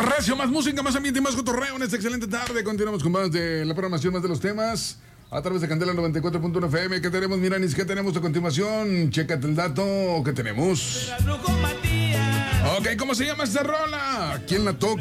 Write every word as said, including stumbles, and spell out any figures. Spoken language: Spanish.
Más recio, más música, más ambiente y más cotorreo en esta excelente tarde. Continuamos con más de la programación, más de los temas a través de Candela noventa y cuatro punto uno F M. ¿Qué tenemos, Miranis? ¿Qué tenemos a continuación? Chécate el dato. ¿Qué tenemos? Ok, ¿cómo se llama esta rola? ¿Quién la toca?